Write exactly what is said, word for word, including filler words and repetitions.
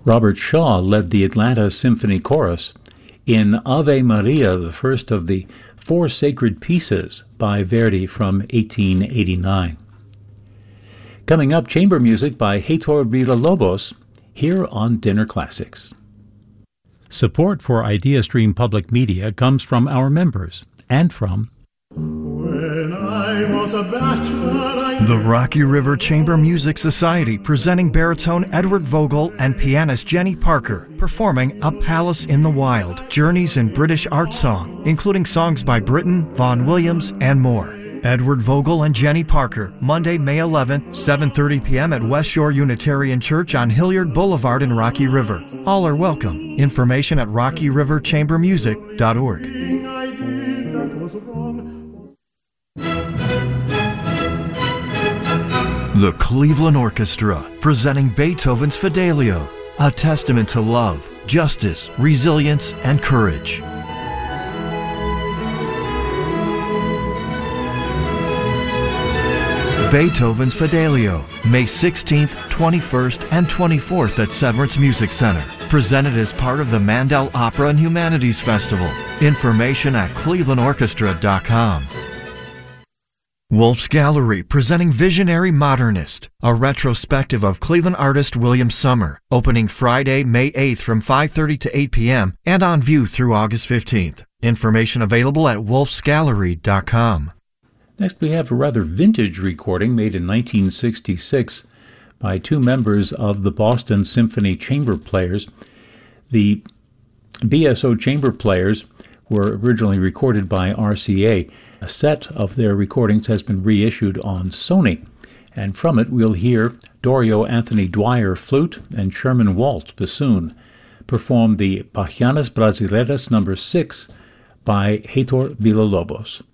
Robert Shaw led the Atlanta Symphony Chorus in Ave Maria, the first of the Four Sacred Pieces by Verdi from eighteen eighty-nine. Coming up, chamber music by Heitor Villa-Lobos, here on Dinner Classics. Support for IdeaStream Public Media comes from our members and from When I was a bachelor, I... The Rocky River Chamber Music Society presenting baritone Edward Vogel and pianist Jenny Parker performing A Palace in the Wild, Journeys in British Art Song, including songs by Britten, Vaughan Williams, and more. Edward Vogel and Jenny Parker, Monday, May eleventh, seven thirty p.m. at West Shore Unitarian Church on Hilliard Boulevard in Rocky River. All are welcome. Information at rocky river chamber music dot org. The Cleveland Orchestra, presenting Beethoven's Fidelio, a testament to love, justice, resilience, and courage. Beethoven's Fidelio, May sixteenth, twenty-first, and twenty-fourth at Severance Music Center. Presented as part of the Mandel Opera and Humanities Festival. Information at cleveland orchestra dot com. Wolf's Gallery, presenting Visionary Modernist, a retrospective of Cleveland artist William Summer, opening Friday, May eighth from five thirty to eight p.m. and on view through August fifteenth. Information available at wolfs gallery dot com. Next, we have a rather vintage recording made in nineteen sixty-six by two members of the Boston Symphony Chamber Players. The B S O Chamber Players were originally recorded by R C A. A set of their recordings has been reissued on Sony, and from it we'll hear Dorio Anthony Dwyer flute and Sherman Waltz bassoon perform the Bachianas Brasileiras number six by Heitor Villa-Lobos.